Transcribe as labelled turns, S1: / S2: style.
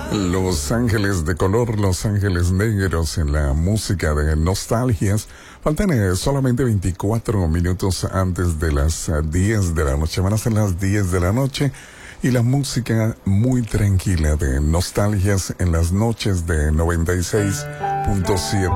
S1: Los Ángeles de Color, Los Ángeles Negros en la música de nostalgias. Faltan solamente 24 minutos antes de las 10 de la noche. Van a ser las 10 de la noche y la música muy tranquila de nostalgias en las noches de 96.7